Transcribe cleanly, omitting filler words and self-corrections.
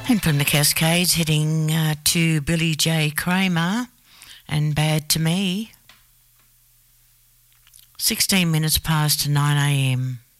And from the Cascades heading to Billy J. Kramer and Bad to Me. 16 minutes past 9 a.m.